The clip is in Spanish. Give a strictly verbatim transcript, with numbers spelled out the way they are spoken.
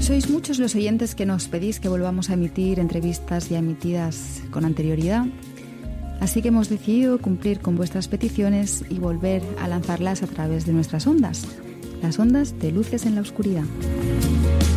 Sois muchos los oyentes que nos pedís que volvamos a emitir entrevistas ya emitidas con anterioridad, así que hemos decidido cumplir con vuestras peticiones y volver a lanzarlas a través de nuestras ondas, las ondas de Luces en la Oscuridad.